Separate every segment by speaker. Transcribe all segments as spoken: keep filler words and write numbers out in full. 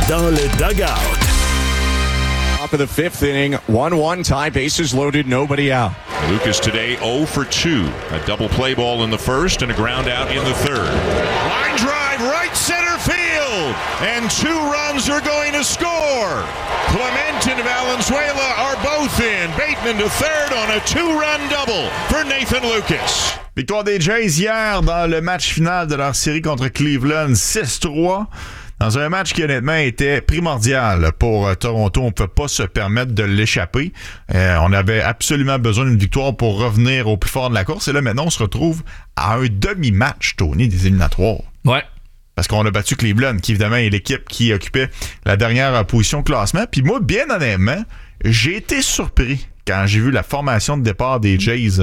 Speaker 1: dans le dugout.
Speaker 2: Top of the fifth inning, one one tie, bases loaded, nobody out.
Speaker 3: Lucas today oh for two. A double play ball in the first and a ground out in the third. Line drive, right center field, and two runs are going to score. Clement and Valenzuela are both in. Bateman to third on a two-run double for Nathan Lucas.
Speaker 4: Victoire des Jays hier dans le match final de leur série contre Cleveland, six trois. Dans un match qui honnêtement était primordial pour euh, Toronto, on ne peut pas se permettre de l'échapper. Euh, on avait absolument besoin d'une victoire pour revenir au plus fort de la course. Et là, maintenant, on se retrouve à un demi-match, Tony, des éliminatoires.
Speaker 5: Ouais.
Speaker 4: Parce qu'on a battu Cleveland, qui évidemment est l'équipe qui occupait la dernière position de classement. Puis moi, bien honnêtement, j'ai été surpris quand j'ai vu la formation de départ des Jays.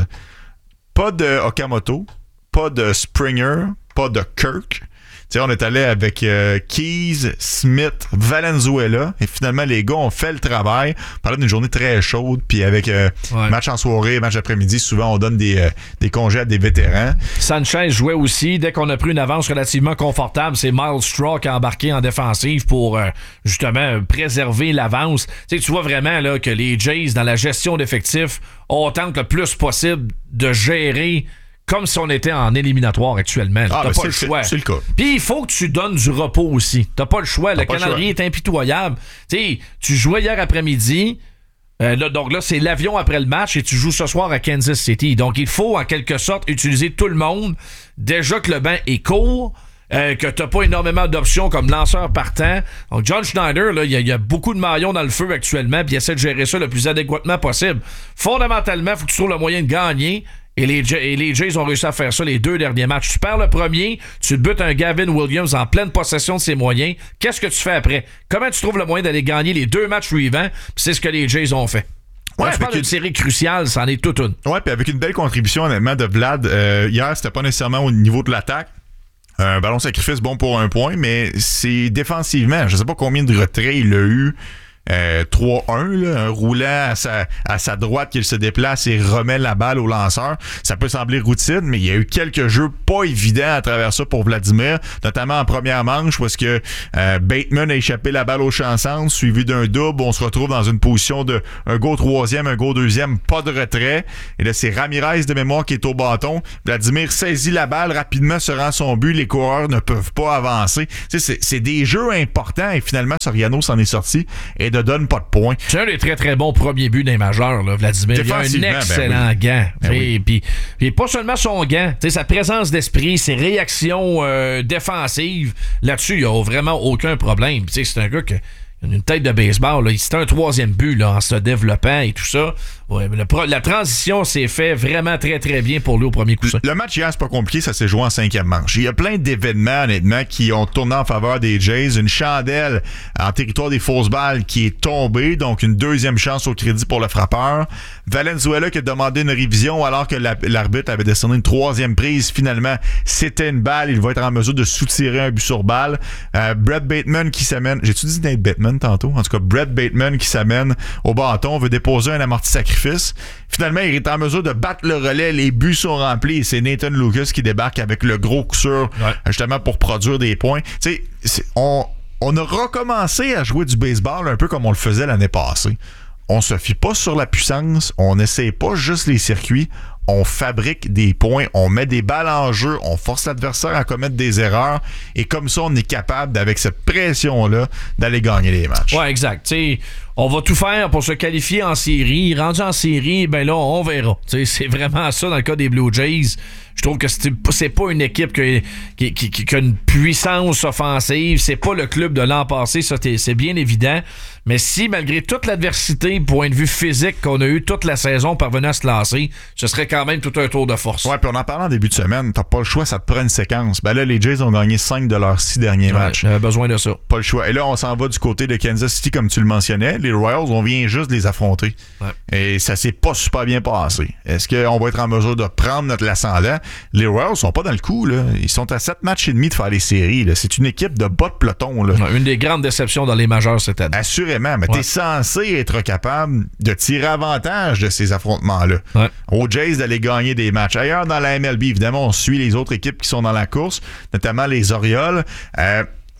Speaker 4: Pas de Okamoto, pas de Springer, pas de Kirk. Tu sais, on est allé avec euh, Keys, Smith, Valenzuela, et finalement, les gars ont fait le travail. On parlait d'une journée très chaude, puis avec euh, ouais. match en soirée, match après-midi, souvent, on donne des, euh, des congés à des vétérans.
Speaker 5: Sanchez jouait aussi. Dès qu'on a pris une avance relativement confortable, c'est Miles Straw qui a embarqué en défensive pour, euh, justement, préserver l'avance. Tu sais, tu vois vraiment là que les Jays, dans la gestion d'effectifs, on tente le plus possible de gérer comme si on était en éliminatoire actuellement.
Speaker 4: Ah,
Speaker 5: T'as
Speaker 4: ben
Speaker 5: pas
Speaker 4: c'est,
Speaker 5: le choix.
Speaker 4: C'est, c'est le cas.
Speaker 5: Puis il faut que tu donnes du repos aussi. T'as pas le choix. T'as le calendrier est impitoyable. T'sais, tu jouais hier après-midi. Euh, là, donc là, c'est l'avion après le match et tu joues ce soir à Kansas City. Donc il faut en quelque sorte utiliser tout le monde. Déjà que le banc est court. Euh, que t'as pas énormément d'options comme lanceur partant. Donc John Schneider, là, il y, y a beaucoup de maillons dans le feu actuellement, puis il essaie de gérer ça le plus adéquatement possible. Fondamentalement, il faut que tu trouves le moyen de gagner. Et les, et les Jays ont réussi à faire ça les deux derniers matchs. Tu perds le premier, tu butes un Gavin Williams en pleine possession de ses moyens. Qu'est-ce que tu fais après? Comment tu trouves le moyen d'aller gagner les deux matchs suivants? Puis c'est ce que les Jays ont fait. Ouais, je parle d'une une... série cruciale, c'en est toute une.
Speaker 4: Ouais, puis avec une belle contribution, honnêtement, de Vlad. Euh, hier, c'était pas nécessairement au niveau de l'attaque. Un ballon sacrifice bon pour un point, mais c'est défensivement. Je sais pas combien de retraits il a eu. Euh, trois un, là, un roulant à sa, à sa droite qu'il se déplace et remet la balle au lanceur. Ça peut sembler routine, mais il y a eu quelques jeux pas évidents à travers ça pour Vladimir, notamment en première manche parce que euh, Bateman a échappé la balle au champ centre, suivi d'un double. On se retrouve dans une position de un go troisième, un go deuxième, pas de retrait. Et là, c'est Ramirez de mémoire qui est au bâton. Vladimir saisit la balle rapidement, se rend son but. Les coureurs ne peuvent pas avancer. C'est, c'est, c'est des jeux importants et finalement, Soriano s'en est sorti et ne donne pas de points.
Speaker 5: C'est un des très très bons premiers buts des majeurs, là, Vladimir. Il a un excellent ben oui. gant. Ben oui. Puis, puis pas seulement son gant, sa présence d'esprit, ses réactions euh, défensives, là-dessus, il n'y a vraiment aucun problème. C'est un gars qui a une tête de baseball. Là. C'était un troisième but là, en se développant et tout ça. Ouais, mais le, la transition s'est fait vraiment très très bien pour lui au premier coup.
Speaker 4: Le match hier, c'est pas compliqué, ça s'est joué en cinquième manche. Il y a plein d'événements, honnêtement, qui ont tourné en faveur des Jays. Une chandelle en territoire des fausses balles qui est tombée, donc une deuxième chance au crédit pour le frappeur. Valenzuela qui a demandé une révision alors que la, l'arbitre avait décerné une troisième prise. Finalement, c'était une balle. Il va être en mesure de soutirer un but sur balle. Euh, Brett Bateman qui s'amène... J'ai-tu dit Nate Bateman tantôt? En tout cas, Brett Bateman qui s'amène au bâton, veut déposer un amorti sacrifice. Finalement, il est en mesure de battre le relais. Les buts sont remplis et c'est Nathan Lucas qui débarque avec le gros coup sûr, ouais. justement pour produire des points. Tu sais, on, on a recommencé à jouer du baseball un peu comme on le faisait l'année passée. On se fie pas sur la puissance, on n'essaie pas juste les circuits, on fabrique des points, on met des balles en jeu, on force l'adversaire à commettre des erreurs et comme ça, on est capable, avec cette pression-là, d'aller gagner les matchs.
Speaker 5: Ouais, exact. T'sais, on va tout faire pour se qualifier en série. Rendu en série, ben là, on verra. T'sais, c'est vraiment ça dans le cas des Blue Jays. Je trouve que c'est, c'est pas une équipe qui, qui, qui, qui a une puissance offensive. C'est pas le club de l'an passé, ça c'est bien évident. Mais si, malgré toute l'adversité, point de vue physique qu'on a eu toute la saison parvenant à se lancer, ce serait quand même tout un tour de force.
Speaker 4: Ouais, puis on en parlait en début de semaine, t'as pas le choix, ça te prend une séquence. Ben là, les Jays ont gagné cinq de leurs six derniers
Speaker 5: ouais,
Speaker 4: matchs.
Speaker 5: J'avais besoin de ça.
Speaker 4: Pas le choix. Et là, on s'en va du côté de Kansas City, comme tu le mentionnais. Les Royals, on vient juste de les affronter. Ouais. Et ça s'est pas super bien passé. Est-ce qu'on va être en mesure de prendre notre ascendant? Les Royals sont pas dans le coup, là. Ils sont à sept matchs et demi de faire les séries, là. C'est une équipe de bas de peloton, là.
Speaker 5: Ouais, une des grandes déceptions dans les majeurs cette année.
Speaker 4: Assurément, mais ouais. t'es censé être capable de tirer avantage de ces affrontements-là.
Speaker 5: Ouais.
Speaker 4: Aux Jays d'aller gagner des matchs. Ailleurs dans la M L B, évidemment, on suit les autres équipes qui sont dans la course, notamment les Orioles. Euh,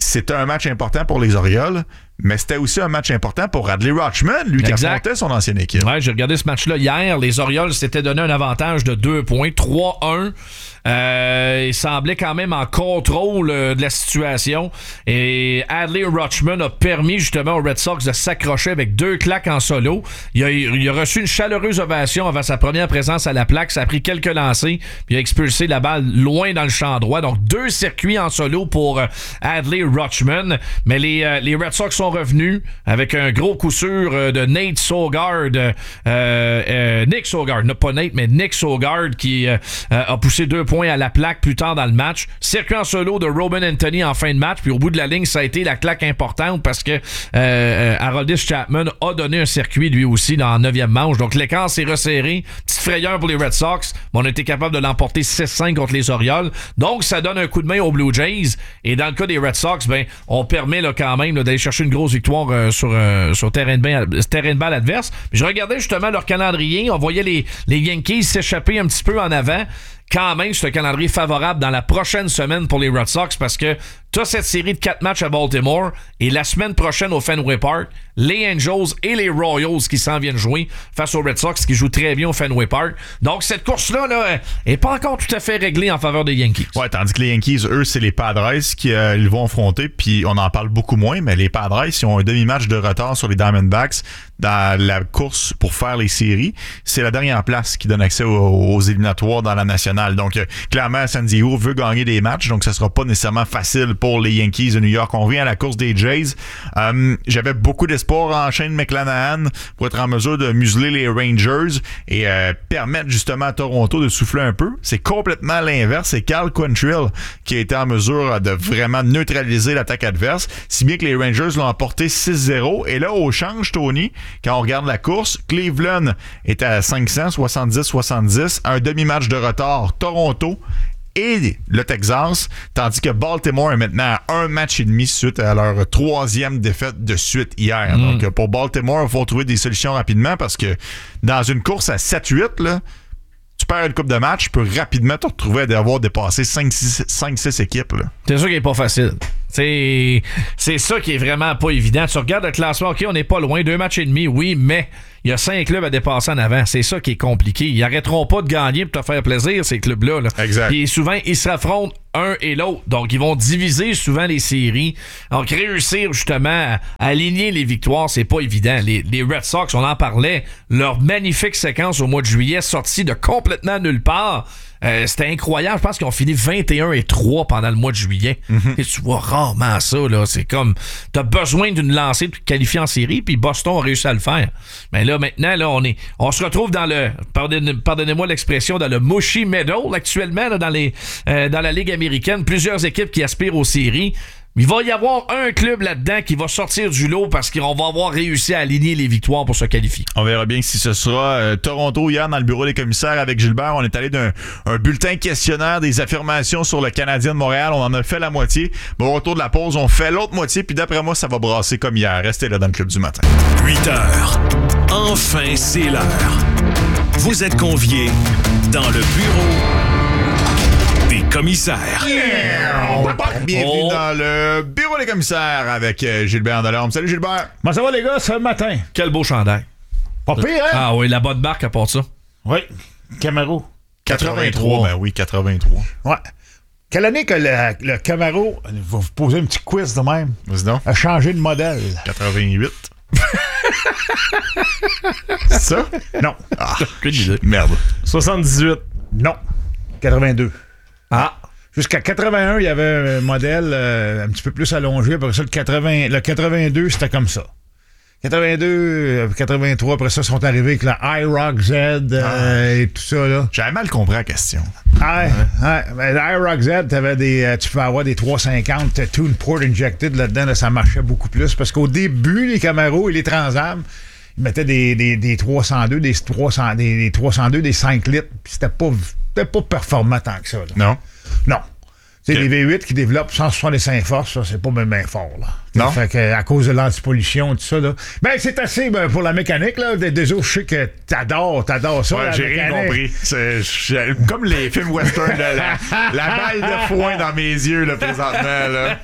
Speaker 4: c'était un match important pour les Orioles, mais c'était aussi un match important pour Adley Rutschman, lui exact. Qui affrontait son ancienne équipe.
Speaker 5: Ouais, j'ai regardé ce match-là hier. Les Orioles s'étaient donné un avantage de deux points, trois un. Euh, il semblait quand même en contrôle euh, de la situation. Et Adley Rutschman a permis justement aux Red Sox de s'accrocher avec deux claques en solo. Il a, il a reçu une chaleureuse ovation avant sa première présence à la plaque. Ça a pris quelques lancers, puis il a expulsé la balle loin dans le champ droit. Donc deux circuits en solo pour euh, Adley Rutschman. Mais les, euh, les Red Sox sont revenus avec un gros coup sûr euh, de Nate Sogard. Euh, euh, Nick Sogard, non pas Nate, mais Nick Sogard qui euh, a poussé deux points à la plaque plus tard dans le match. Circuit en solo de Robin Anthony en fin de match, puis au bout de la ligne, ça a été la claque importante parce que euh, Aroldis Chapman a donné un circuit lui aussi dans la neuvième manche. Donc l'écart s'est resserré. Petite frayeur pour les Red Sox, mais on a été capable de l'emporter six cinq contre les Orioles. Donc ça donne un coup de main aux Blue Jays. Et dans le cas des Red Sox, ben, on permet là, quand même là, d'aller chercher une grosse victoire euh, sur, euh, sur terrain de balle, terrain de balle adverse. Puis je regardais justement leur calendrier. On voyait les, les Yankees s'échapper un petit peu en avant. Quand même, c'est un calendrier favorable dans la prochaine semaine pour les Red Sox parce que tu as cette série de quatre matchs à Baltimore et la semaine prochaine au Fenway Park, les Angels et les Royals qui s'en viennent jouer face aux Red Sox qui jouent très bien au Fenway Park. Donc cette course-là là, est pas encore tout à fait réglée en faveur des Yankees.
Speaker 4: Ouais, tandis que les Yankees, eux, c'est les Padres qui euh, ils vont affronter, puis on en parle beaucoup moins, mais les Padres, ils ont un demi-match de retard sur les Diamondbacks dans la course pour faire les séries. C'est la dernière place qui donne accès aux, aux éliminatoires dans la nationale. Donc, euh, clairement, San Diego veut gagner des matchs, donc ça sera pas nécessairement facile pour les Yankees de New York. On revient à la course des Jays. Euh, j'avais beaucoup d'espoir en Shane McClanahan pour être en mesure de museler les Rangers et euh, permettre justement à Toronto de souffler un peu. C'est complètement l'inverse. C'est Cal Quantrill qui a été en mesure de vraiment neutraliser l'attaque adverse, si bien que les Rangers l'ont emporté six zéro. Et là, au change, Tony, quand on regarde la course, Cleveland est à cinq cents, soixante-dix soixante-dix, un demi-match de retard. Toronto et le Texas, tandis que Baltimore est maintenant à un match et demi suite à leur troisième défaite de suite hier. Mm. Donc pour Baltimore, il faut trouver des solutions rapidement parce que dans une course à sept huit, là, tu perds une coupe de match, tu peux rapidement te retrouver à avoir dépassé cinq six équipes. Là.
Speaker 5: C'est ça qui est pas facile. C'est, c'est ça qui est vraiment pas évident. Tu regardes le classement, OK, on n'est pas loin, deux matchs et demi, oui, mais il y a cinq clubs à dépasser en avant. C'est ça qui est compliqué. Ils arrêteront pas de gagner pour te faire plaisir, ces clubs-là. Là.
Speaker 4: Exact.
Speaker 5: Puis souvent, ils se affrontent un et l'autre. Donc, ils vont diviser souvent les séries. Donc, réussir justement à, à aligner les victoires, c'est pas évident. Les, les Red Sox, on en parlait, leur magnifique séquence au mois de juillet, sortie de complètement nulle part. Euh, c'était incroyable. Je pense qu'ils ont fini vingt et un et trois pendant le mois de juillet. Mm-hmm. Et tu vois rarement ça. Là. C'est comme, t'as besoin d'une lancée de qualifier en série, puis Boston a réussi à le faire. Mais là, maintenant, là, on est, on se retrouve dans le, pardonnez, pardonnez-moi l'expression, dans le mushy middle actuellement, là, dans, les, euh, dans la Ligue américaine. Plusieurs équipes qui aspirent aux séries. Il va y avoir un club là-dedans qui va sortir du lot parce qu'on va avoir réussi à aligner les victoires pour se qualifier.
Speaker 4: On verra bien si ce sera euh, Toronto. Hier, dans le bureau des commissaires avec Gilbert, on est allé d'un un bulletin questionnaire des affirmations sur le Canadien de Montréal. On en a fait la moitié. Bon, au retour de la pause, on fait l'autre moitié. Puis d'après moi, ça va brasser comme hier. Restez là dans le Club du matin.
Speaker 1: huit heures. Enfin, c'est l'heure. Vous êtes conviés dans le bureau des commissaires.
Speaker 4: Yeah! Bienvenue oh. dans le bureau des commissaires avec euh, Gilbert Delorme. Salut Gilbert.
Speaker 6: Comment ça va les gars, ce matin?
Speaker 5: Quel beau chandail.
Speaker 6: Pas pire, hein?
Speaker 5: Ah oui, la bonne marque à part ça.
Speaker 6: Oui, Camaro.
Speaker 4: quatre-vingt-trois. Ben oui, quatre-vingt-trois.
Speaker 6: Ouais. Quelle année que le, le Camaro, je vais vous poser un petit quiz de même, a changé de modèle?
Speaker 4: quatre-vingt-huit. C'est ça?
Speaker 6: Non.
Speaker 4: Ah, merde.
Speaker 6: soixante-dix-huit. Non. quatre-vingt-deux.
Speaker 5: Ah.
Speaker 6: Jusqu'à quatre-vingt-un, il y avait un modèle euh, un petit peu plus allongé. Après ça, le, quatre-vingts, le quatre-vingt-deux, c'était comme ça. quatre-vingt-deux, quatre-vingt-trois, après ça, sont arrivés avec la iRock Z euh, ah. et tout ça. Là.
Speaker 4: J'avais mal compris la question.
Speaker 6: Ouais, ouais. Ben, l'iRock Z, t'avais des, euh, tu peux avoir des trois cent cinquante Tune Port Injected là-dedans. Là, ça marchait beaucoup plus. Parce qu'au début, les Camaro et les Transam, ils mettaient des, des, des trois cent deux, des trois cents, des, des trois cent deux, des cinq litres. Puis c'était pas... C'était pas performant tant que ça. Là.
Speaker 4: Non?
Speaker 6: Non. C'est okay. Les V huit qui développent cent soixante-cinq forces, ça, c'est pas même bien fort. Là.
Speaker 4: Non.
Speaker 6: Fait que, à cause de l'antipollution, tout ça, là. Ben, c'est assez ben, pour la mécanique, là. Désolé, je sais que t'adores, t'adores ça.
Speaker 4: Ouais,
Speaker 6: la
Speaker 4: j'ai rien
Speaker 6: mécanique.
Speaker 4: compris. C'est, je- comme les films western, là, la, la balle de foin dans mes yeux, là, présentement, là.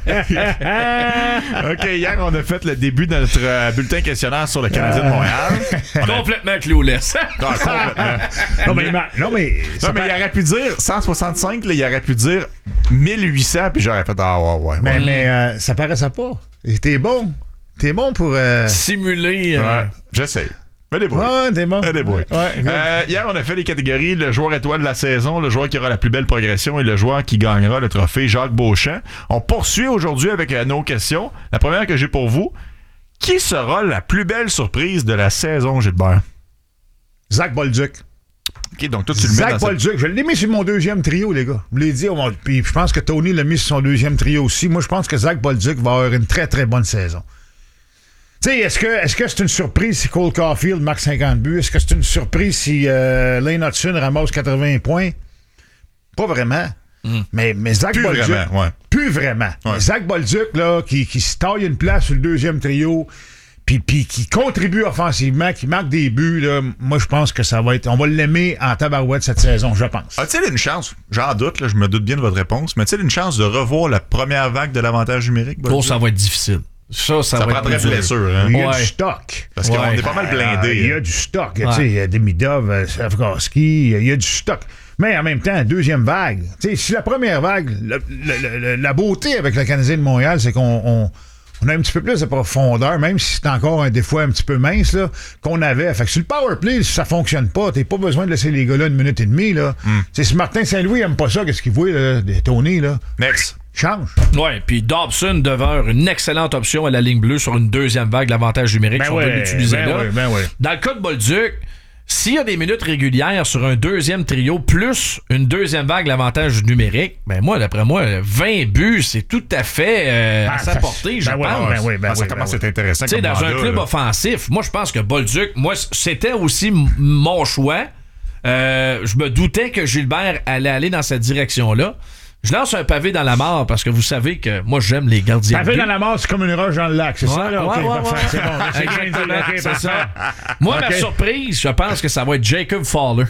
Speaker 4: OK, hier, on a fait le début de notre euh, bulletin questionnaire sur le Canadien de Montréal. On a-
Speaker 5: Complètement clueless.
Speaker 4: Ah, complètement.
Speaker 6: Non, mais, non, mais, ça
Speaker 4: Non, mais
Speaker 6: fait-
Speaker 4: il aurait pu dire cent soixante-cinq, là, il aurait pu dire mille huit cents, puis j'aurais fait ah ouais, ouais.
Speaker 6: mais,
Speaker 4: ouais.
Speaker 6: mais euh, ça paraissait pas. Et T'es bon. T'es bon pour. Euh...
Speaker 5: Simuler. euh,
Speaker 4: Ouais, j'essaie. Fais des bruits.
Speaker 6: Ouais, t'es bon.
Speaker 4: Fais des bruits.
Speaker 6: Ouais, good.
Speaker 4: Euh, hier, on a fait les catégories le joueur étoile de la saison, le joueur qui aura la plus belle progression et le joueur qui gagnera le trophée Jacques Beauchamp. On poursuit aujourd'hui avec euh, nos questions. La première que j'ai pour vous, qui sera la plus belle surprise de la saison, Gilbert?
Speaker 6: Zach Bolduc.
Speaker 4: OK, donc toi, tu le mets
Speaker 6: Zach
Speaker 4: dans cette...
Speaker 6: Bolduc. Je l'ai mis sur mon deuxième trio, les gars. Je l'ai dit. on- Puis je pense que Tony l'a mis sur son deuxième trio aussi. Moi, je pense que Zach Bolduc va avoir une très, très bonne saison. Tu sais, est-ce que est-ce que c'est une surprise si Cole Caulfield marque cinquante buts? Est-ce que c'est une surprise si euh, Lane Hudson ramasse quatre-vingts points? Pas vraiment. Mais, mais Zach
Speaker 4: Plus
Speaker 6: Bolduc...
Speaker 4: vraiment, ouais.
Speaker 6: Plus vraiment.
Speaker 4: Ouais.
Speaker 6: Mais Zach Bolduc, là, qui, qui se taille une place sur le deuxième trio, puis, puis qui contribue offensivement, qui marque des buts, là, moi, je pense que ça va être... On va l'aimer en tabarouette cette saison, je pense.
Speaker 4: A-t-il une chance, j'en doute, là, je me doute bien de votre réponse, mais a-t-il une chance de revoir la première vague de l'avantage numérique?
Speaker 5: Oh,
Speaker 4: Bolduc?
Speaker 5: ça va être difficile. Ça, ça,
Speaker 4: Ça
Speaker 5: va être
Speaker 4: prendrait
Speaker 5: plus dur.
Speaker 4: blessure, hein?
Speaker 6: Il y a
Speaker 5: Ouais.
Speaker 6: du stock.
Speaker 4: Parce qu'on
Speaker 5: Ouais.
Speaker 4: est pas mal blindé.
Speaker 6: Euh, il y a
Speaker 4: hein.
Speaker 6: du stock.
Speaker 5: Ouais.
Speaker 6: Tu sais, il y a Demidov, euh, Slavkovski, il y a du stock. Mais en même temps, deuxième vague. Tu sais, si la première vague, le- le- le- la beauté avec le Canadien de Montréal, c'est qu'on on, on a un petit peu plus de profondeur, même si c'est encore un, des fois un petit peu mince, là, qu'on avait. Fait que sur le power play, si ça fonctionne pas, t'as pas besoin de laisser les gars là une minute et demie. Là.
Speaker 4: Hmm.
Speaker 6: Tu sais, si Martin Saint-Louis aime pas ça, qu'est-ce qu'il voit, là, de Tony, là?
Speaker 4: Next.
Speaker 6: Change.
Speaker 5: Ouais, puis Dobson demeure une excellente option à la ligne bleue sur une deuxième vague, l'avantage numérique,
Speaker 6: Ben
Speaker 5: si on
Speaker 6: ouais,
Speaker 5: peut l'utiliser
Speaker 6: ben
Speaker 5: là.
Speaker 6: ouais, ben ouais.
Speaker 5: Dans le cas de Bolduc, s'il y a des minutes régulières sur un deuxième trio plus une deuxième vague, l'avantage numérique, ben moi, d'après moi, vingt buts, c'est tout à fait euh, à
Speaker 6: Ah,
Speaker 5: sa
Speaker 6: ça-
Speaker 5: portée, je
Speaker 6: ben ouais,
Speaker 5: pense.
Speaker 6: ben ouais, ben
Speaker 4: Ah, ça
Speaker 6: ouais,
Speaker 4: commence
Speaker 6: ben
Speaker 4: à être intéressant.
Speaker 5: Tu sais,
Speaker 4: comme
Speaker 5: dans un
Speaker 4: mandat,
Speaker 5: club
Speaker 4: là.
Speaker 5: offensif, moi, je pense que Bolduc, moi, c'était aussi m- mon choix. Euh, je me doutais que Gilbert allait aller dans cette direction-là. Je lance un pavé dans la mare parce que vous savez que moi, j'aime les gardiens de
Speaker 6: Pavé
Speaker 5: but.
Speaker 6: dans la mort, c'est comme une roche dans le lac, c'est ça?
Speaker 5: Ouais,
Speaker 6: Là?
Speaker 5: ouais,
Speaker 6: OK,
Speaker 5: ouais,
Speaker 6: parfait,
Speaker 5: ouais.
Speaker 6: c'est bon. là, c'est
Speaker 5: Exactement,
Speaker 6: bien dit, OK,
Speaker 5: c'est
Speaker 6: parfait.
Speaker 5: ça. Moi,
Speaker 6: OK.
Speaker 5: ma surprise, je pense que ça va être Jacob Fowler.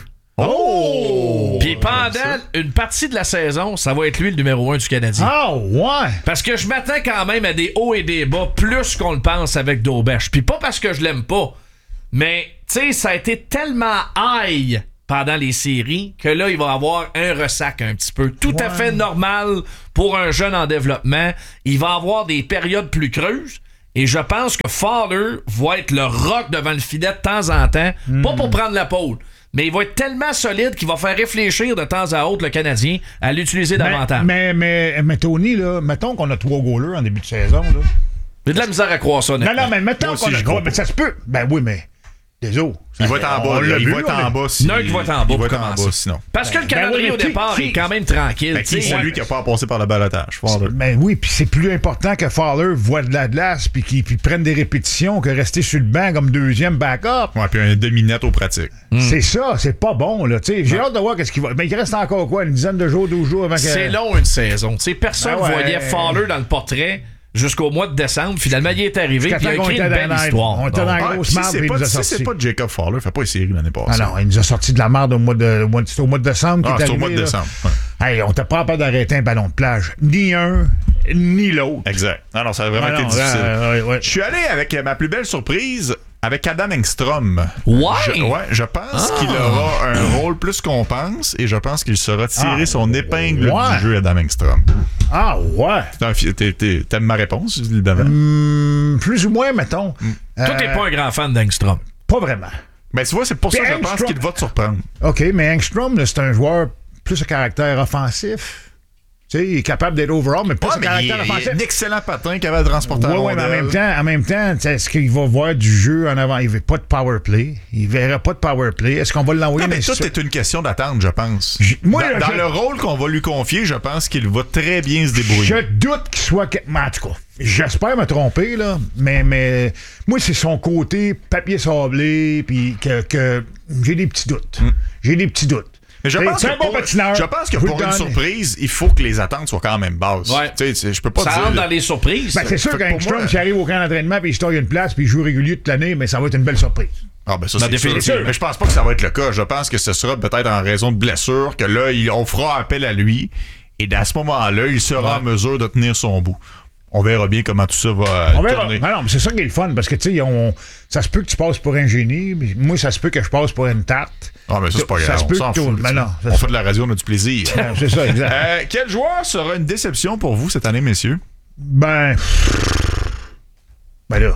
Speaker 6: Oh!
Speaker 5: Puis pendant une partie de la saison, ça va être lui le numéro un du Canadien.
Speaker 6: Ah, ouais!
Speaker 5: Parce que je m'attends quand même à des hauts et des bas plus qu'on le pense avec Daubèche. Puis pas parce que je l'aime pas, mais tu sais, ça a été tellement high pendant les séries que là, il va avoir un ressac un petit peu. Tout à
Speaker 6: Ouais.
Speaker 5: fait normal pour un jeune en développement. Il va avoir des périodes plus creuses. Et je pense que Fowler va être le rock devant le filet de temps en temps. Pas pour prendre la pôle. Mais il va être tellement solide qu'il va faire réfléchir de temps à autre le Canadien à l'utiliser davantage.
Speaker 6: Mais, mais, mais, mais Tony, là, mettons qu'on a trois goalers en début de saison. Là.
Speaker 5: J'ai de la misère à croire ça,
Speaker 6: Non,
Speaker 5: honnêtement.
Speaker 6: non, mais mettons
Speaker 4: Moi aussi,
Speaker 6: qu'on a
Speaker 4: je
Speaker 6: trois.
Speaker 4: crois
Speaker 6: Mais ça se peut. Ben oui, mais. Désolé.
Speaker 4: Il va être en bas.
Speaker 6: On
Speaker 4: là.
Speaker 6: l'a
Speaker 4: Il
Speaker 6: vu,
Speaker 4: va être
Speaker 6: on
Speaker 4: en
Speaker 6: l'a-
Speaker 4: bas. Si...
Speaker 5: Il y en a un qui va être en bas
Speaker 4: Il va
Speaker 5: pour
Speaker 4: être en
Speaker 5: commencer.
Speaker 4: bas sinon.
Speaker 5: Parce que le
Speaker 6: Ben
Speaker 5: calendrier
Speaker 6: oui,
Speaker 5: au
Speaker 6: mais qui-
Speaker 5: départ
Speaker 6: qui-
Speaker 5: est quand même tranquille.
Speaker 4: Ben, qui
Speaker 5: tu sais.
Speaker 4: c'est lui qui n'a pas passé par le balotage? Fowler.
Speaker 6: Ben oui, puis c'est plus important que Fowler voit de la glace puis qu'il puis prenne des répétitions que rester sur le banc comme deuxième backup.
Speaker 4: Ouais, puis un demi-net aux pratiques.
Speaker 6: C'est ça, c'est pas bon, là. Tu sais, j'ai hâte de voir qu'est-ce qu'il va. Mais il reste encore quoi, une dizaine de jours, douze jours avant que.
Speaker 5: C'est long une saison. Tu sais, personne
Speaker 6: Ben ouais.
Speaker 5: voyait Fowler dans le portrait jusqu'au mois de décembre. Finalement, il est arrivé et il a
Speaker 6: Jusqu'à temps qu'on
Speaker 5: écrit
Speaker 6: était
Speaker 5: une belle
Speaker 6: dans la-
Speaker 5: histoire.
Speaker 6: on était
Speaker 5: Donc,
Speaker 6: dans la
Speaker 4: Ah,
Speaker 6: grosse
Speaker 4: puis
Speaker 6: marde,
Speaker 4: si c'est
Speaker 6: puis il
Speaker 4: pas,
Speaker 6: nous a
Speaker 4: si
Speaker 6: sorti.
Speaker 4: c'est pas Jacob Fowler, fait pas les séries l'année
Speaker 6: Ah
Speaker 4: passée.
Speaker 6: non, il nous a sorti de la merde au mois de. au mois de- C'était au mois de décembre
Speaker 4: Ah,
Speaker 6: qu'il est
Speaker 4: c'est au
Speaker 6: arrivé.
Speaker 4: mois de
Speaker 6: là.
Speaker 4: décembre. ouais.
Speaker 6: Hey, on t'a pas pas d'arrêter un ballon de plage. Ni un, ni l'autre.
Speaker 4: Exact. Non, non, ça a vraiment
Speaker 6: Ah
Speaker 4: été
Speaker 6: non,
Speaker 4: difficile.
Speaker 6: euh, ouais, ouais.
Speaker 4: Je suis allé avec ma plus belle surprise avec Adam Engstrom.
Speaker 5: Ouais!
Speaker 4: Je, ouais, je pense qu'il aura un rôle plus qu'on pense et je pense qu'il saura tirer
Speaker 6: Ah,
Speaker 4: son épingle
Speaker 6: ouais.
Speaker 4: du jeu, Adam Engstrom.
Speaker 6: Ah ouais.
Speaker 4: C'est un fi- t'es- t'es- T'aimes ma réponse, évidemment?
Speaker 6: Hum, plus ou moins, mettons.
Speaker 5: Toi, t'es
Speaker 6: Euh,
Speaker 5: pas un grand fan d'Angstrom.
Speaker 6: Pas vraiment.
Speaker 4: Mais tu vois, c'est pour ça que je
Speaker 6: Puis
Speaker 4: pense
Speaker 6: Engstrom-
Speaker 4: qu'il va te surprendre.
Speaker 6: OK, mais Engstrom, là, c'est un joueur plus à caractère offensif. Tu sais, il est capable d'être overall, mais plus
Speaker 4: Ouais,
Speaker 6: à
Speaker 4: mais il,
Speaker 6: caractère
Speaker 4: est- il
Speaker 6: offensif.
Speaker 4: est un excellent patin capable de transporter
Speaker 6: Oui,
Speaker 4: la
Speaker 6: oui, mais en
Speaker 4: rondelle.
Speaker 6: même temps, en même temps, tu sais, est-ce qu'il va voir du jeu en avant? Il ne veut pas de power play. Il ne verra pas de power play. Est-ce qu'on va l'envoyer
Speaker 4: Non, mais
Speaker 6: dans
Speaker 4: tout
Speaker 6: les-
Speaker 4: est une question d'attente, je pense.
Speaker 6: J- moi,
Speaker 4: dans
Speaker 6: là,
Speaker 4: dans
Speaker 6: je-
Speaker 4: le rôle qu'on va lui confier, je pense qu'il va très bien se débrouiller.
Speaker 6: Je doute qu'il soit. que- mais En tout cas, j'espère me tromper, là. Mais, mais moi, c'est son côté papier sablé, puis que, que j'ai des petits doutes.
Speaker 4: Mm.
Speaker 6: J'ai des petits doutes.
Speaker 4: Mais je
Speaker 6: C'est-
Speaker 4: pense
Speaker 6: c'est
Speaker 4: que
Speaker 6: un bon
Speaker 4: pour,
Speaker 6: patineur.
Speaker 4: je pense que
Speaker 6: Je vous
Speaker 4: pour
Speaker 6: le
Speaker 4: une
Speaker 6: donne.
Speaker 4: surprise, il faut que les attentes soient quand même basses.
Speaker 5: Ouais.
Speaker 4: Tu sais, je peux pas
Speaker 5: Ça
Speaker 4: dire.
Speaker 5: rentre dans les surprises.
Speaker 6: Ben, c'est sûr
Speaker 4: Fait que pour
Speaker 6: qu'Angstrom,
Speaker 4: moi-
Speaker 6: s'il arrive au camp d'entraînement puis il se taille une place puis il joue régulier toute l'année, mais ça va être une belle surprise.
Speaker 4: Ah ben ça
Speaker 5: Non,
Speaker 4: c'est sûr.
Speaker 5: définitivement.
Speaker 4: Mais je pense pas que ça va être le cas. Je pense que ce sera peut-être en raison de blessure que là, il- on fera appel à lui et à ce moment-là, il sera en mesure de tenir son bout. On verra bien comment tout ça va
Speaker 6: On verra.
Speaker 4: tourner.
Speaker 6: Ben non, mais c'est ça qui est le fun parce que tu sais, on- ça se peut que tu passes pour un génie, mais moi, ça se peut que je passe pour une tarte.
Speaker 4: Ah ben ça c'est pas
Speaker 6: Ça
Speaker 4: grave.
Speaker 6: se
Speaker 4: On
Speaker 6: peut
Speaker 4: s'en
Speaker 6: que
Speaker 4: fout.
Speaker 6: tout- ben non, c'est
Speaker 4: on
Speaker 6: ça.
Speaker 4: fait de la radio, on a du plaisir.
Speaker 6: Ouais, c'est ça, exact.
Speaker 4: Euh, quel joueur sera une déception pour vous cette année, messieurs?
Speaker 6: Ben. Ben là.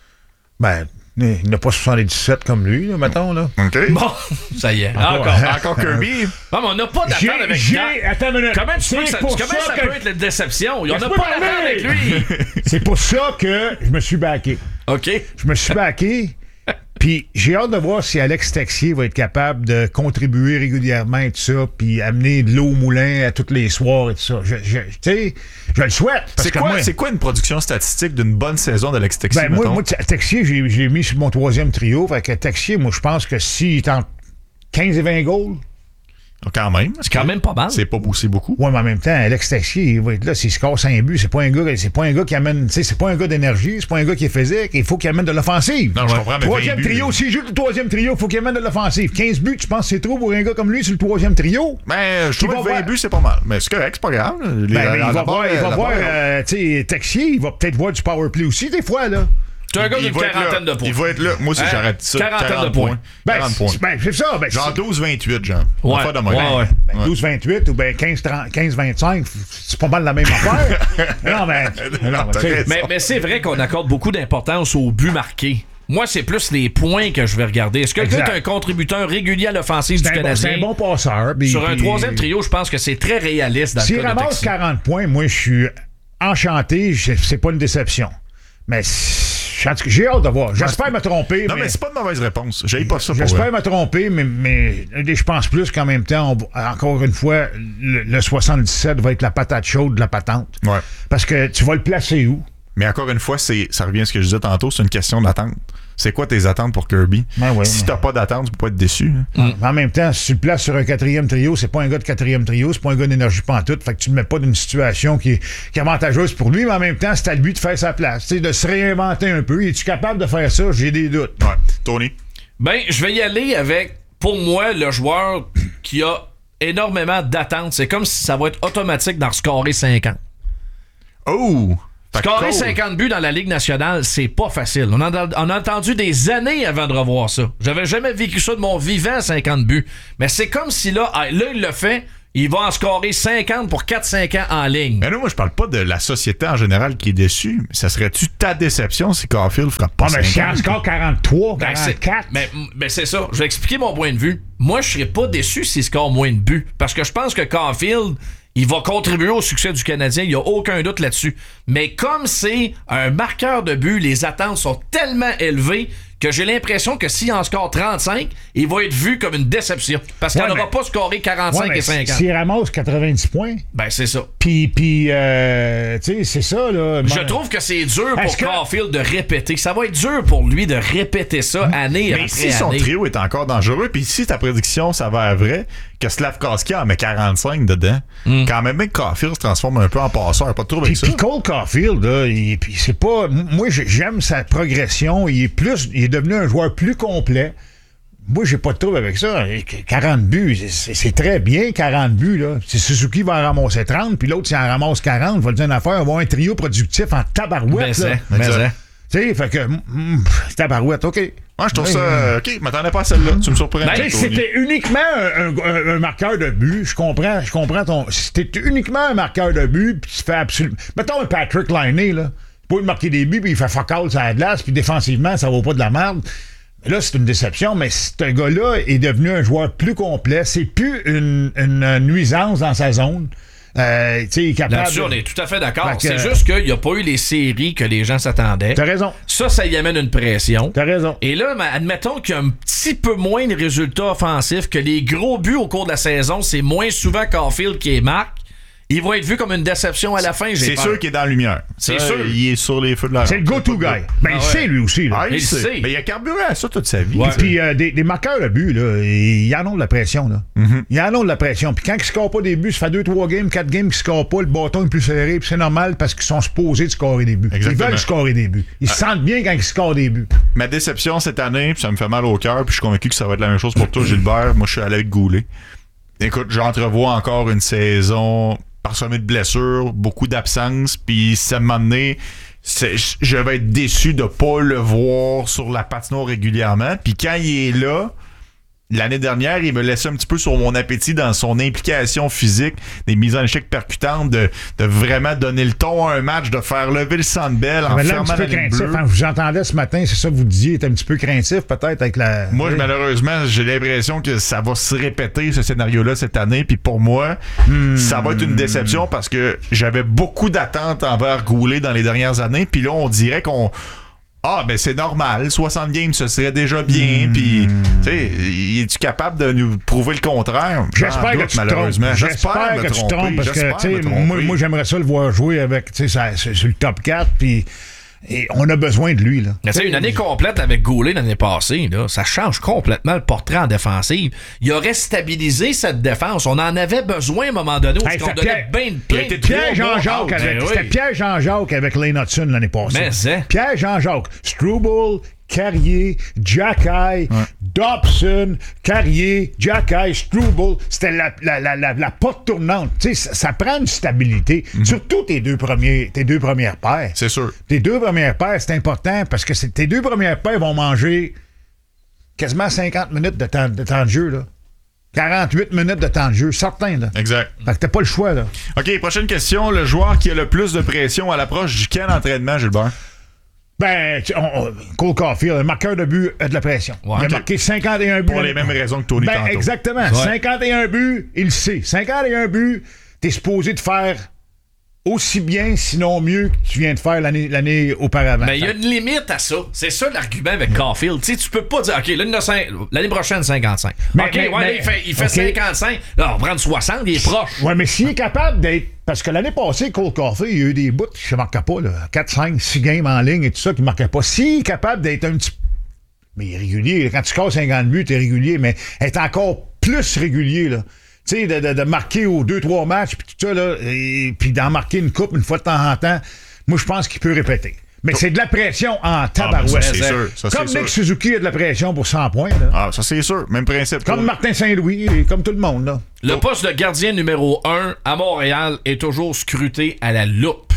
Speaker 6: Ben, il n'a pas soixante-dix-sept comme lui, là, mettons, là.
Speaker 4: OK.
Speaker 5: Bon, ça y est. Encore.
Speaker 4: Encore Kirby.
Speaker 5: Non, mais on n'a pas
Speaker 6: J'ai.
Speaker 5: d'attente avec
Speaker 6: j'ai-
Speaker 5: Dan.
Speaker 6: Attends une minute.
Speaker 5: Comment, tu peux que
Speaker 6: C'est
Speaker 5: ça,
Speaker 6: pour
Speaker 5: comment
Speaker 6: ça
Speaker 5: ça
Speaker 6: que-
Speaker 5: peut être la déception? On n'a
Speaker 6: Laisse-moi
Speaker 5: pas d'attente
Speaker 6: parler.
Speaker 5: avec lui.
Speaker 6: C'est pour ça que je me suis backé.
Speaker 5: OK.
Speaker 6: Je me suis backé. Puis j'ai hâte de voir si Alex Texier va être capable de contribuer régulièrement et tout ça, puis amener de l'eau au moulin à tous les soirs et tout ça. Je, je, tu sais, je le souhaite. parce
Speaker 4: C'est
Speaker 6: que
Speaker 4: quoi,
Speaker 6: moi,
Speaker 4: c'est quoi une production statistique d'une bonne saison d'Alex Texier,
Speaker 6: ben, moi,
Speaker 4: mettons?
Speaker 6: moi, Texier, j'ai, j'ai mis sur mon troisième trio. Fait que Texier, moi, je pense que s'il est en quinze et vingt goals,
Speaker 4: Quand même.
Speaker 5: C'est quand même pas mal.
Speaker 6: Ah.
Speaker 4: C'est pas aussi beaucoup.
Speaker 6: ouais, mais en même temps, Alex Texier, il va être là, s'il score cinq buts, c'est pas un gars, c'est pas un gars qui amène, tu sais, c'est pas un gars d'énergie, c'est pas un gars qui est physique, il faut qu'il amène de l'offensive.
Speaker 4: Non, je comprends, mais vingt
Speaker 6: Troisième
Speaker 4: buts,
Speaker 6: trio,
Speaker 4: là.
Speaker 6: s'il joue le troisième trio, il faut qu'il amène de l'offensive. quinze buts, tu penses que c'est trop pour un gars comme lui sur le troisième trio?
Speaker 4: Ben, je
Speaker 6: Qui
Speaker 4: trouve
Speaker 6: va
Speaker 4: que vingt
Speaker 6: voir-
Speaker 4: buts, c'est pas mal. Mais c'est correct, c'est pas grave. Les-
Speaker 6: Ben,
Speaker 4: la-
Speaker 6: mais il
Speaker 4: la
Speaker 6: va
Speaker 4: barre,
Speaker 6: voir, il va
Speaker 4: la
Speaker 6: voir
Speaker 4: barre,
Speaker 6: euh, tu sais, Texier, il va peut-être voir du power play aussi, des fois, là.
Speaker 5: Tu as un gars
Speaker 4: il
Speaker 5: d'une
Speaker 4: va être là.
Speaker 5: quarantaine de points.
Speaker 4: Il va être là. Moi aussi,
Speaker 5: Hein?
Speaker 4: j'arrête ça.
Speaker 5: Quarantaine
Speaker 4: quarante
Speaker 5: de points.
Speaker 6: Ben,
Speaker 4: quarante
Speaker 6: c'est-
Speaker 4: points.
Speaker 6: ben, c'est ça. Ben,
Speaker 4: Genre
Speaker 6: c'est-
Speaker 4: douze vingt-huit, genre. On
Speaker 5: Ouais.
Speaker 4: va faire de même.
Speaker 5: Ouais, ouais.
Speaker 6: ben, douze vingt-huit ou ben quinze vingt-cinq, c'est pas mal la même affaire. non, mais. Non,
Speaker 4: Non,
Speaker 6: mais tu sais,
Speaker 4: t'as
Speaker 5: Mais, mais c'est vrai qu'on accorde beaucoup d'importance aux buts marqués. Moi, c'est plus les points que je vais regarder. Est-ce que le gars
Speaker 6: Exact.
Speaker 5: est un contributeur régulier à l'offensive du
Speaker 6: c'est un, bon- c'est
Speaker 5: Canadien?
Speaker 6: un bon passeur. puis-
Speaker 5: Sur un
Speaker 6: puis-
Speaker 5: troisième trio, je pense que c'est très réaliste dans le
Speaker 6: S'il
Speaker 5: cas de
Speaker 6: ramasse
Speaker 5: Texier.
Speaker 6: quarante points, moi, je suis enchanté. je- C'est pas une déception. Mais en tout cas, j'ai hâte de voir. J'espère me tromper.
Speaker 4: Non,
Speaker 6: mais
Speaker 4: mais c'est pas de mauvaise réponse. J'ai pas ça pour
Speaker 6: J'espère
Speaker 4: vrai.
Speaker 6: me tromper, mais, mais je pense plus qu'en même temps, on va- encore une fois, le, le soixante-dix-sept va être la patate chaude de la patente.
Speaker 4: Ouais.
Speaker 6: Parce que tu vas le placer où?
Speaker 4: Mais encore une fois, c'est, ça revient à ce que je disais tantôt, c'est une question d'attente. C'est quoi tes attentes pour Kirby?
Speaker 6: Ben ouais,
Speaker 4: si
Speaker 6: mais-
Speaker 4: t'as pas d'attente, tu peux pas être déçu. hein.
Speaker 6: En même temps, si tu le places sur un quatrième trio, c'est pas un gars de quatrième trio, c'est pas un gars d'énergie pantoute, fait que tu le mets pas dans une situation qui est, qui est avantageuse pour lui, mais en même temps, c'est à lui de faire sa place, tu sais, de se réinventer un peu. Es-tu capable de faire ça? J'ai des doutes.
Speaker 4: Ouais. Tony?
Speaker 5: Ben, je vais y aller avec, pour moi, le joueur qui a énormément d'attentes. C'est comme si ça va être automatique d'en scorer cinquante.
Speaker 4: Oh! Fait que
Speaker 5: Scorer
Speaker 4: Cole-
Speaker 5: cinquante buts dans la Ligue nationale, c'est pas facile. On a, on a attendu des années avant de revoir ça. J'avais jamais vécu ça de mon vivant, cinquante buts. Mais c'est comme si là, ah, là, il le fait, il va en scorer cinquante pour quatre cinq ans en ligne.
Speaker 4: Mais non, moi, je parle pas de la société en général qui est déçue. Mais ça serait-tu ta déception si Caulfield fera pas
Speaker 6: Ah, mais si
Speaker 4: cinquante?
Speaker 6: en score quarante-trois,
Speaker 5: Ben, c'est-
Speaker 6: quarante-quatre.
Speaker 5: Mais, mais c'est ça. Je vais expliquer mon point de vue. Moi, je serais pas déçu s'il score moins de buts. Parce que je pense que Caulfield, il va contribuer au succès du Canadien. Il n'y a aucun doute là-dessus. Mais comme c'est un marqueur de but, les attentes sont tellement élevées que j'ai l'impression que s'il en score trente-cinq, il va être vu comme une déception. Parce qu'il
Speaker 6: Ouais,
Speaker 5: n'aura
Speaker 6: mais-
Speaker 5: pas scoré quarante-cinq
Speaker 6: Ouais, mais
Speaker 5: et cinquante.
Speaker 6: s'il ramasse quatre-vingt-dix points,
Speaker 5: Ben, c'est ça.
Speaker 6: puis, puis euh, tu sais, c'est ça, là.
Speaker 5: Je trouve que c'est dur pour
Speaker 6: Est-ce que-
Speaker 5: Caulfield de répéter. Ça va être dur pour lui de répéter ça année
Speaker 4: Mais
Speaker 5: après
Speaker 4: si son
Speaker 5: année.
Speaker 4: trio est encore dangereux, puis si ta prédiction s'avère vraie, que Slavkovski en met quarante-cinq dedans, quand même, mec, Caulfield se transforme un peu en passeur. Pas de trouble
Speaker 6: Puis,
Speaker 4: avec ça.
Speaker 6: puis Cole Caulfield, là, il- puis c'est pas. Moi, j'ai- j'aime sa progression. Il est plus. Il est devenu un joueur plus complet. Moi, j'ai pas de trouble avec ça. quarante buts, c'est, c'est très bien, quarante buts, là. C'est Suzuki va en ramasser trente, puis l'autre, s'il en ramasse quarante, va le dire une affaire, on va avoir un trio productif en
Speaker 5: Mais
Speaker 6: tabarouette,
Speaker 5: c'est,
Speaker 6: là.
Speaker 5: mais
Speaker 4: ça.
Speaker 5: c'est.
Speaker 6: Tu sais, fait que. mm, tabarouette, OK.
Speaker 4: Moi, je trouve
Speaker 6: Oui,
Speaker 4: ça. euh, OK, je m'attendais pas à celle-là. Tu me surprends.
Speaker 5: Ben,
Speaker 6: Tu sais,
Speaker 4: Tony.
Speaker 6: c'était uniquement un, un- un marqueur de but, je comprends, je comprends ton. C'était uniquement un marqueur de but, puis tu fais absolument. Mettons un Patrick Laine, là. Il peut marquer des buts, puis il fait fuck all sur la glace, puis défensivement, ça vaut pas de la merde. Mais là, c'est une déception, mais ce gars-là est devenu un joueur plus complet. C'est plus une, une nuisance dans sa zone. Euh, tu sais, il est capable.
Speaker 5: Là-dessus, on est tout à fait d'accord.
Speaker 6: Fait que-
Speaker 5: C'est juste qu'il n'y a pas eu les séries que les gens s'attendaient.
Speaker 6: T'as raison.
Speaker 5: Ça, ça y amène une pression.
Speaker 6: T'as raison.
Speaker 5: Et là, ben, admettons qu'il y a un petit peu moins de résultats offensifs, que les gros buts au cours de la saison, c'est moins souvent Caulfield qui les marque. il va être vu comme une déception à la fin. J'ai
Speaker 4: C'est
Speaker 5: peur.
Speaker 4: sûr qu'il est dans la lumière.
Speaker 5: C'est
Speaker 4: Ça,
Speaker 5: sûr.
Speaker 4: Il est sur les feux de la
Speaker 6: C'est le
Speaker 4: rampe.
Speaker 6: go-to guy. Ben,
Speaker 5: Ah
Speaker 6: il
Speaker 5: ouais.
Speaker 6: sait, lui aussi. Là.
Speaker 4: Ah, il,
Speaker 5: Il
Speaker 4: sait.
Speaker 5: sait.
Speaker 4: Mais il a carburé à ça toute sa vie.
Speaker 5: Ouais.
Speaker 6: Puis euh, des, des marqueurs de but, là, ils en ont de la pression. Là.
Speaker 4: Mm-hmm.
Speaker 6: Ils en ont de la pression. Puis quand ils ne scorent pas des buts, ça fait deux, trois games, quatre games qu'ils ne scorent pas, le bâton est plus serré. Puis c'est normal parce qu'ils sont supposés de scorer des buts.
Speaker 4: Exactement.
Speaker 6: Ils veulent scorer des buts. Ils se sentent bien quand ils scorent des buts.
Speaker 4: Ma déception cette année, puis ça me fait mal au cœur, puis je suis convaincu que ça va être la même chose pour toi, Gilbert. Moi, je suis allé avec Goulet. Écoute, j'entrevois encore une saison parsemée de blessures, beaucoup d'absences, puis ça m'a amené... C'est, je vais être déçu de pas le voir sur la patinoire régulièrement. Puis quand il est là, l'année dernière, il me laissait un petit peu sur mon appétit dans son implication physique, des mises en échec percutantes, de, de vraiment donner le ton à un match, de faire lever le Sandbell en
Speaker 6: Mais là, un
Speaker 4: fermant
Speaker 6: petit
Speaker 4: la
Speaker 6: peu
Speaker 4: ligne
Speaker 6: craintif.
Speaker 4: bleue.
Speaker 6: Hein, vous entendez ce matin, c'est ça que vous disiez, il était un petit peu craintif peut-être avec la...
Speaker 4: Moi, malheureusement, j'ai l'impression que ça va se répéter, ce scénario-là, cette année. Puis pour moi,
Speaker 6: Hmm.
Speaker 4: ça va être une déception parce que j'avais beaucoup d'attentes envers Goulet dans les dernières années. Puis là, on dirait qu'on... Ah, ben c'est normal. soixante games, ce serait déjà bien.
Speaker 6: Hmm.
Speaker 4: Puis, tu sais, es-tu capable de nous prouver le contraire? J'en
Speaker 6: J'espère
Speaker 4: doute,
Speaker 6: que tu te trompes.
Speaker 4: malheureusement.
Speaker 6: J'espère
Speaker 4: me
Speaker 6: que tu te
Speaker 4: tromper.
Speaker 6: trompes parce
Speaker 4: J'espère
Speaker 6: que, tu
Speaker 4: me
Speaker 6: sais, moi,
Speaker 4: tromper.
Speaker 6: moi j'aimerais ça le voir jouer avec, tu sais, ça- c'est- sur le top quatre, puis et on a besoin de lui, là.
Speaker 5: Mais tu sais, une année complète avec Goulet l'année passée, là, ça change complètement le portrait en défensive. Il aurait stabilisé cette défense. On en avait besoin à un moment donné. Où
Speaker 6: Hey,
Speaker 5: on
Speaker 6: c'était
Speaker 5: donnait
Speaker 6: Pierre-
Speaker 5: bien de plein de
Speaker 6: Pierre
Speaker 5: trois
Speaker 6: Jean-Jacques
Speaker 5: bons
Speaker 6: avec,
Speaker 5: out.
Speaker 6: c'était
Speaker 5: Ben oui.
Speaker 6: Pierre Jean-Jacques avec Lane Hudson l'année passée.
Speaker 5: Mais c'est.
Speaker 6: Pierre Jean-Jacques, Struble, Carrier, Jacky, Dobson, Carrier, Jacky, Struble, c'était la, la, la, la, la porte tournante. Tu sais, ça, ça prend une stabilité. Surtout tes deux premiers, tes deux premières paires.
Speaker 4: C'est sûr.
Speaker 6: Tes deux premières paires, c'est important parce que c'est- tes deux premières paires vont manger quasiment cinquante minutes de temps de, temps de jeu, là. quarante-huit minutes de temps de jeu, certain, là.
Speaker 4: Exact.
Speaker 6: Fait que t'as pas le choix, là.
Speaker 4: OK, prochaine question. Le joueur qui a le plus de pression à l'approche du camp d'entraînement, Gilbert?
Speaker 6: Ben, tu- on- on- Cole Caulfield, un marqueur de but a de la pression.
Speaker 5: Ouais,
Speaker 6: il a
Speaker 5: ok.
Speaker 6: marqué cinquante et un buts.
Speaker 4: Pour les mêmes raisons que Tony
Speaker 6: Ben,
Speaker 4: tantôt.
Speaker 6: exactement. cinquante et un buts, il le sait. cinquante et un buts, t'es supposé de faire aussi bien, sinon mieux, que tu viens de faire l'année, l'année auparavant.
Speaker 5: Mais il y a une limite à ça. C'est ça l'argument avec Caulfield. Tu sais, tu peux pas dire, OK, l'année, l'année prochaine, cinquante-cinq.
Speaker 6: Mais-
Speaker 5: OK,
Speaker 6: mais-
Speaker 5: ouais,
Speaker 6: mais-
Speaker 5: là, il fait, il fait
Speaker 6: OK.
Speaker 5: cinquante-cinq. Là, on va prendre soixante, il est proche.
Speaker 6: Ouais, mais s'il est capable d'être. Parce que l'année passée, Cole Caulfield, il y a eu des bouts qui ne marquaient pas, là. quatre, cinq, six games en ligne et tout ça qui ne marquaient pas. S'il est capable d'être un petit. Mais il est régulier. Quand tu scores cinquante buts, tu es régulier, mais être encore plus régulier, là. Tu sais, de, de, de marquer aux deux, trois matchs, puis tout ça, là, et puis d'en marquer une coupe une fois de temps en temps, moi, je pense qu'il peut répéter. Mais c'est de la pression en tabarouette.
Speaker 4: Ah, ben ça, c'est sûr. Ça,
Speaker 6: Comme
Speaker 4: c'est
Speaker 6: Nick
Speaker 4: sûr.
Speaker 6: Suzuki a de la pression pour cent points, là.
Speaker 4: Ah, ça, c'est sûr. Même principe.
Speaker 6: Comme
Speaker 4: Toi.
Speaker 6: Martin Saint-Louis, et comme tout le monde, là.
Speaker 5: Le poste de gardien numéro un à Montréal est toujours scruté à la loupe.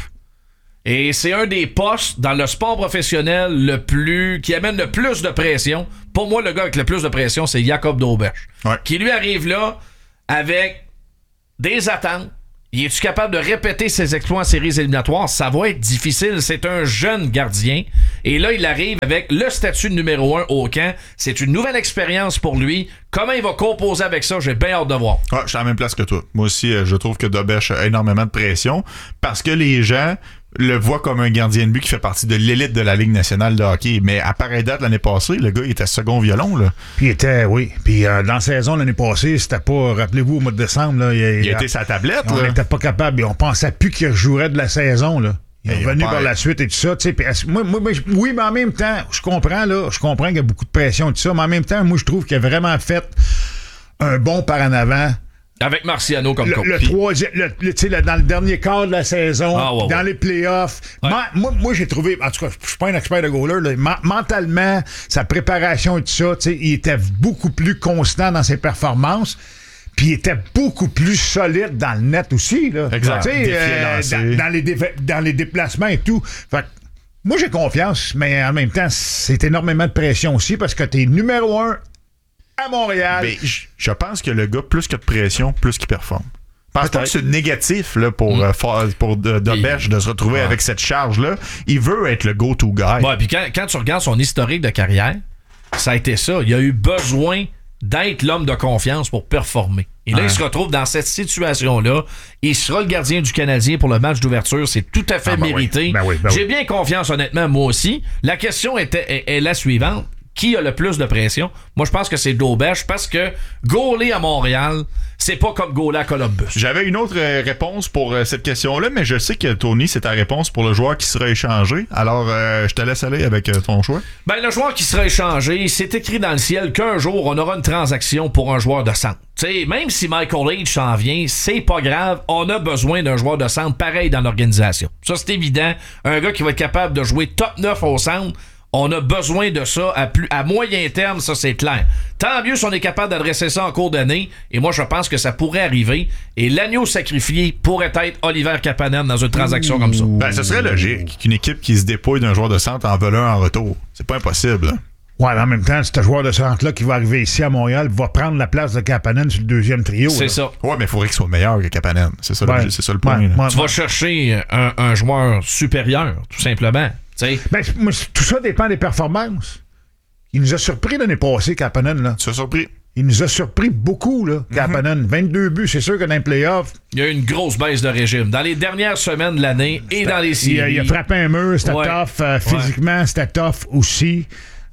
Speaker 5: Et c'est un des postes dans le sport professionnel le plus qui amène le plus de pression. Pour moi, le gars avec le plus de pression, c'est Jacob Dauberge.
Speaker 4: Ouais.
Speaker 5: Qui lui arrive là avec des attentes. Il est-tu capable de répéter ses exploits en séries éliminatoires? Ça va être difficile. C'est un jeune gardien. Et là, il arrive avec le statut de numéro un au camp. C'est une nouvelle expérience pour lui. Comment il va composer avec ça? J'ai bien hâte de voir.
Speaker 4: Ah, je suis à la même place que toi. Moi aussi, euh, je trouve que Dobèche a énormément de pression parce que les gens le voient comme un gardien de but qui fait partie de l'élite de la Ligue nationale de hockey. Mais à pareille date, l'année passée, le gars, il était second violon, là.
Speaker 6: Puis il était, oui. Puis euh, dans la saison l'année passée, c'était pas, rappelez-vous, au mois de décembre, là, il,
Speaker 4: Il a été sa tablette,
Speaker 6: on
Speaker 4: là.
Speaker 6: n'était pas capable. On pensait plus qu'il rejouerait de la saison, là. Il est
Speaker 4: Mais
Speaker 6: revenu
Speaker 4: il a pas-
Speaker 6: par la suite et tout ça. Tu sais, puis, est-ce- moi, moi, moi, je- oui, mais en même temps, je comprends, là, je comprends qu'il y a beaucoup de pression et tout ça, mais en même temps, moi, je trouve qu'il a vraiment fait un bon par en avant.
Speaker 5: Avec Marciano comme
Speaker 6: Le,
Speaker 5: coach.
Speaker 6: le troisième, le- le- tu sais, le- dans le dernier quart de la saison,
Speaker 5: Ah, ouais,
Speaker 6: dans
Speaker 5: ouais.
Speaker 6: les playoffs.
Speaker 5: Ouais.
Speaker 6: Ma- moi, moi j'ai trouvé, en tout cas, je suis pas un expert de goaler, là, men- mentalement, sa préparation et tout ça, tu sais, il était beaucoup plus constant dans ses performances. Puis il était beaucoup plus solide dans le net aussi. Là.
Speaker 4: Exact.
Speaker 6: Tu sais,
Speaker 4: Défier,
Speaker 6: euh,
Speaker 4: lancer.
Speaker 6: dans, dans les défa- dans les déplacements et tout. Fait que moi, j'ai confiance, mais en même temps, c'est énormément de pression aussi parce que t'es numéro un à Montréal.
Speaker 4: Mais je- je pense que le gars, plus que de pression, plus qu'il performe. Je pense pas que c'est négatif là, pour,
Speaker 5: Mm.
Speaker 4: euh, for- pour de, Dobèche de se retrouver
Speaker 5: Ouais.
Speaker 4: avec cette charge-là. Il veut être le go-to guy.
Speaker 5: Ouais, puis quand, quand tu regardes son historique de carrière, ça a été ça. Il a eu besoin d'être l'homme de confiance pour performer. Et là,
Speaker 4: Ouais.
Speaker 5: il se retrouve dans cette situation-là. Il sera le gardien du Canadien pour le match d'ouverture. C'est tout à fait
Speaker 6: Ah, ben oui.
Speaker 5: mérité.
Speaker 6: Ben oui, ben
Speaker 5: J'ai
Speaker 6: oui.
Speaker 5: bien confiance, honnêtement, moi aussi. La question était, est, est la suivante. qui a le plus de pression? Moi, je pense que c'est Daubèche parce que goaler à Montréal, c'est pas comme goaler à Columbus.
Speaker 4: J'avais une autre euh, réponse pour euh, cette question-là, mais je sais que Tony, c'est ta réponse pour le joueur qui sera échangé. Alors, euh, je te laisse aller avec euh, ton choix.
Speaker 5: Ben, le joueur qui sera échangé, c'est écrit dans le ciel qu'un jour, on aura une transaction pour un joueur de centre. T'sais, même si Michael Age s'en vient, c'est pas grave, on a besoin d'un joueur de centre pareil dans l'organisation. Ça, c'est évident. Un gars qui va être capable de jouer top neuf au centre, on a besoin de ça à, plus, à moyen terme, ça c'est clair. Tant mieux si on est capable d'adresser ça en cours d'année, et moi je pense que ça pourrait arriver, et l'agneau sacrifié pourrait être Oliver Kapanen dans une transaction Ouh. Comme ça.
Speaker 4: Ben, ce serait logique qu'une équipe qui se dépouille d'un joueur de centre en vole un en retour. C'est pas impossible. Hein?
Speaker 6: Ouais, mais en même temps, ce joueur de centre-là qui va arriver ici à Montréal va prendre la place de Kapanen sur le deuxième trio.
Speaker 5: C'est
Speaker 6: là.
Speaker 5: ça.
Speaker 4: Ouais, mais il faudrait qu'il soit meilleur que Kapanen. C'est ça, ouais. le, c'est ça le point.
Speaker 6: Ouais, ouais,
Speaker 5: tu ouais. vas chercher un, un joueur supérieur, tout simplement.
Speaker 6: Ben, moi, tout ça dépend des performances. Il nous a surpris l'année passée, Kapanen. Là.
Speaker 4: Tu as surpris?
Speaker 6: Il nous a surpris beaucoup, là, Kapanen. Mm-hmm. vingt-deux buts, c'est sûr que dans les playoffs...
Speaker 5: Il y a eu une grosse baisse de régime. Dans les dernières semaines de l'année et dans les séries.
Speaker 6: Il a, il a frappé un mur, c'était ouais. tough. Euh, physiquement, ouais. c'était tough aussi.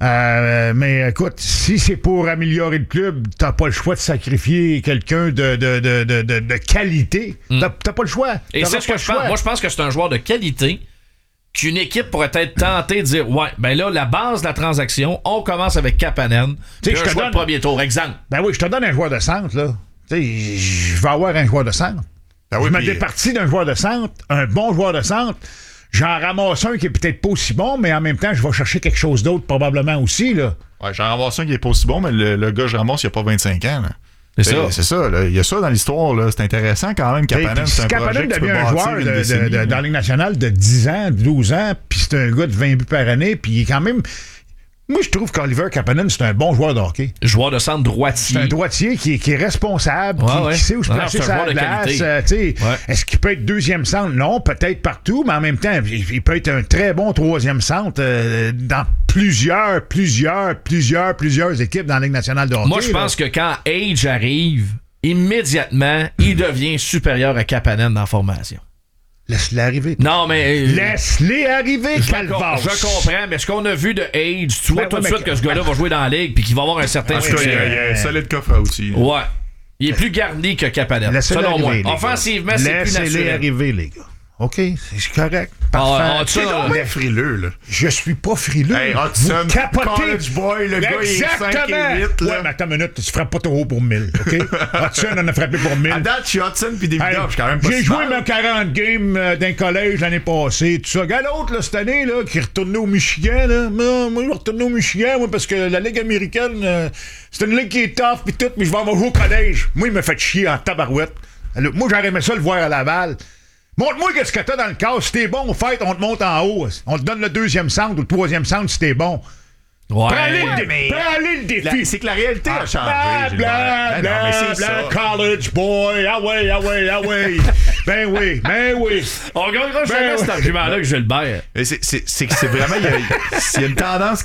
Speaker 6: Euh, mais écoute, si c'est pour améliorer le club, t'as pas le choix de sacrifier quelqu'un de, de, de, de, de, de qualité. Mm. T'as, t'as pas le choix.
Speaker 5: Et c'est ce que je pense. Moi, je pense que c'est un joueur de qualité qu'une équipe pourrait être tentée de dire ouais, ben là, la base de la transaction, on commence avec Kapanen. Tu sais, je te donne le premier tour, exemple.
Speaker 6: Ben oui, je te donne un joueur de centre, là. Tu sais, je vais avoir un joueur de centre. Ben oui, je me puis... départis d'un joueur de centre, un bon joueur de centre. J'en ramasse un qui est peut-être pas aussi bon, mais en même temps, je vais chercher quelque chose d'autre probablement aussi, là.
Speaker 4: Ouais, j'en ramasse un qui est pas aussi bon, mais le, le gars que je ramasse, il a pas vingt-cinq ans, là. C'est ça. C'est ça, là. Il y a ça dans l'histoire, là. C'est intéressant quand même. Kapanen, c'est un projet que tu peux
Speaker 6: devient un joueur de,
Speaker 4: décennie,
Speaker 6: de, de, dans la Ligue nationale de dix ans, douze ans, puis c'est un gars de vingt buts par année, puis il est quand même... Moi, je trouve qu'Oliver Kapanen, c'est un bon joueur de hockey.
Speaker 5: Joueur de centre droitier.
Speaker 6: C'est un droitier qui est, qui est responsable,
Speaker 5: ouais,
Speaker 6: qui,
Speaker 5: ouais.
Speaker 6: qui sait où se placer sur la glace. Euh, ouais. Est-ce qu'il peut être deuxième centre? Non, peut-être partout, mais en même temps, il, il peut être un très bon troisième centre euh, dans plusieurs, plusieurs, plusieurs, plusieurs équipes dans la Ligue nationale de hockey.
Speaker 5: Moi, je pense que quand Age arrive, immédiatement, il devient supérieur à Kapanen dans la formation.
Speaker 6: Laisse-les arriver.
Speaker 5: Non, mais...
Speaker 6: Laisse-les arriver, Calvas.
Speaker 5: Je comprends, mais ce qu'on a vu de Age, tu vois ben, tout de ouais, suite mais... que ce gars-là va jouer dans la Ligue puis qu'il va avoir un certain
Speaker 4: succès. Il y a, il y a un solide coffre à outils.
Speaker 5: Ouais. Il est plus garni que Kapanen, selon moi. Offensivement, c'est plus naturel.
Speaker 6: Laissez-les arriver, les gars. OK, c'est correct. Parfait.
Speaker 5: Ah, tu sais,
Speaker 4: on est frileux, là.
Speaker 6: Je suis pas frileux.
Speaker 4: Hey, Hudson, college boy, le gars, il est cinq et huit, là.
Speaker 6: Ouais, mais attends une minute, tu frappes pas trop haut pour mille, OK? Hudson en a frappé pour mille.
Speaker 4: À date, je suis Hudson puis David hey, je suis quand même pas
Speaker 6: J'ai joué mes quarante games euh, d'un collège l'année passée, tout ça. Gars, l'autre, là, cette année, là, qui est retourné au Michigan, là. Moi, moi je vais retourner au Michigan, moi, parce que la Ligue américaine, euh, c'est une ligue qui est tough pis tout, mais je vais avoir joué au collège. Moi, il m'a fait chier en tabarouette. Alors, moi, j'aurais aimé ça le voir à Laval. Montre-moi qu'est-ce que t'as dans le cas. Si t'es bon, au fait, on te monte en haut. On te donne le deuxième centre ou le troisième centre si t'es bon.
Speaker 5: Ouais,
Speaker 6: prends-le
Speaker 5: ouais,
Speaker 6: le, dé- le défi.
Speaker 4: La, c'est que la réalité
Speaker 6: ah,
Speaker 4: a changé.
Speaker 6: Bla, bla, bla, bla, college boy. Ah ouais, ah ouais, ah ouais. ben oui, ben oui.
Speaker 5: On gagnera jamais ben cet argument-là que Gilbert.
Speaker 4: Mais c'est, c'est, c'est que c'est vraiment... Il y, a, il y a une tendance